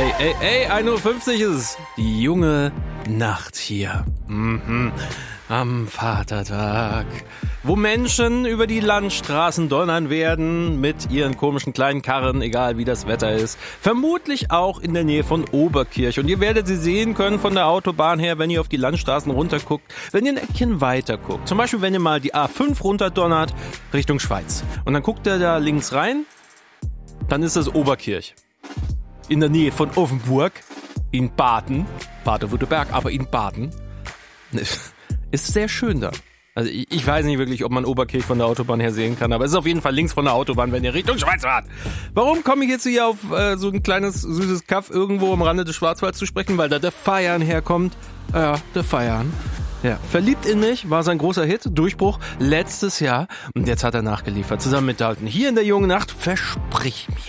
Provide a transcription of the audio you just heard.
Ey, 1:50 Uhr ist es. Die junge Nacht hier. Am Vatertag. Wo Menschen über die Landstraßen donnern werden mit ihren komischen kleinen Karren, egal wie das Wetter ist. Vermutlich auch in der Nähe von Oberkirch. Und ihr werdet sie sehen können von der Autobahn her, wenn ihr auf die Landstraßen runterguckt. Wenn ihr ein Eckchen weiter guckt. Zum Beispiel, wenn ihr mal die A5 runterdonnert Richtung Schweiz. Und dann guckt ihr da links rein. Dann ist das Oberkirch. In der Nähe von Offenburg. In Baden. Baden-Württemberg, aber in Baden. Ist sehr schön da. Also ich weiß nicht wirklich, ob man Oberkirch von der Autobahn her sehen kann, aber es ist auf jeden Fall links von der Autobahn, wenn ihr Richtung Schweiz fahrt. Warum komme ich jetzt hier auf so ein kleines, süßes Kaff irgendwo am Rande des Schwarzwalds zu sprechen? Weil da der Feiern herkommt. Ja, der Feiern. Ja, Verliebt in mich war sein großer Hit, Durchbruch letztes Jahr. Und jetzt hat er nachgeliefert, zusammen mit Dalton. Hier in der jungen Nacht, versprich mir.